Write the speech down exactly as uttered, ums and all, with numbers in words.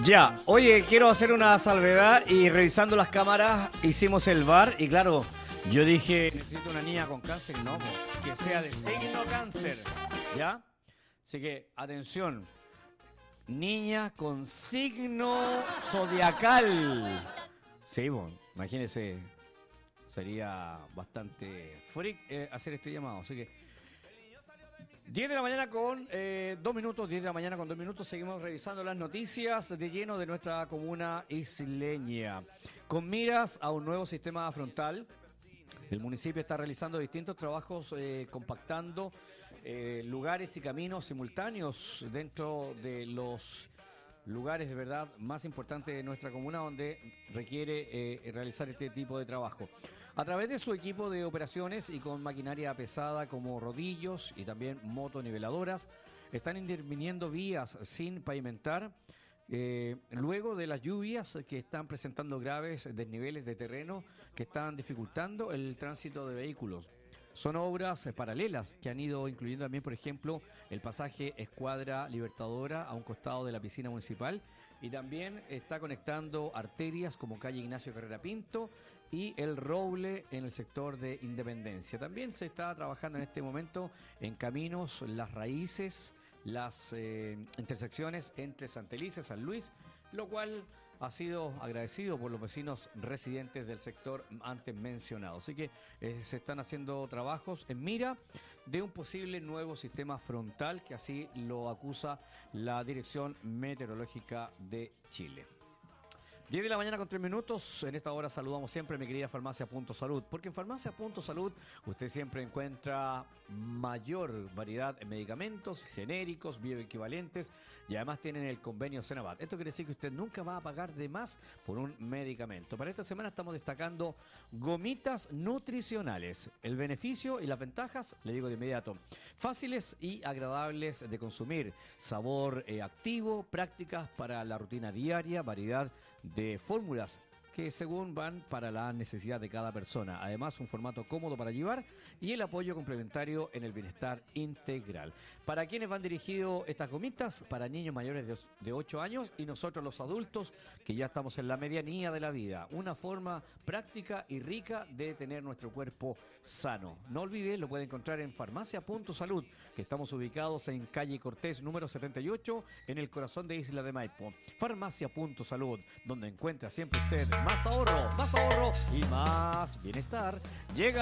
Ya, oye, quiero hacer una salvedad y revisando las cámaras hicimos el V A R y claro, yo dije, necesito una niña con cáncer, no, po, que sea de signo cáncer, ¿ya? Así que, atención, niña con signo zodiacal. Sí, bueno, imagínense, sería bastante freak eh, hacer este llamado, así que diez de la mañana con eh, dos minutos, diez de la mañana con dos minutos, seguimos revisando las noticias de lleno de nuestra comuna isleña. Con miras a un nuevo sistema frontal, el municipio está realizando distintos trabajos eh, compactando eh, lugares y caminos simultáneos dentro de los lugares de verdad más importantes de nuestra comuna donde requiere eh, realizar este tipo de trabajo. A través de su equipo de operaciones y con maquinaria pesada como rodillos y también motoniveladoras, están interviniendo vías sin pavimentar, eh, luego de las lluvias que están presentando graves desniveles de terreno que están dificultando el tránsito de vehículos. Son obras eh, paralelas que han ido incluyendo también, por ejemplo, el pasaje Escuadra Libertadora a un costado de la piscina municipal y también está conectando arterias como calle Ignacio Carrera Pinto y el Roble en el sector de Independencia. También se está trabajando en este momento en caminos, las raíces, las eh, intersecciones entre Santa Elisa y San Luis, lo cual ha sido agradecido por los vecinos residentes del sector antes mencionado. Así que eh, se están haciendo trabajos en mira de un posible nuevo sistema frontal que así lo acusa la Dirección Meteorológica de Chile. diez de la mañana con tres minutos, en esta hora saludamos siempre a mi querida Farmacia Punto Salud, porque en Farmacia Punto Salud usted siempre encuentra mayor variedad en medicamentos genéricos, bioequivalentes y además tienen el convenio Senabat. Esto quiere decir que usted nunca va a pagar de más por un medicamento. Para esta semana estamos destacando gomitas nutricionales, el beneficio y las ventajas, le digo de inmediato, fáciles y agradables de consumir, sabor eh, activo, prácticas para la rutina diaria, variedad de fórmulas que según van para la necesidad de cada persona. Además, un formato cómodo para llevar y el apoyo complementario en el bienestar integral. ¿Para quiénes van dirigidos estas gomitas? Para niños mayores de, de ocho años y nosotros los adultos que ya estamos en la medianía de la vida. Una forma práctica y rica de tener nuestro cuerpo sano. No olvide, lo puede encontrar en Farmacia Punto Salud, que estamos ubicados en calle Cortés número setenta y ocho, en el corazón de Isla de Maipo. Farmacia Punto Salud, donde encuentra siempre usted más ahorro, más ahorro y más bienestar. Llega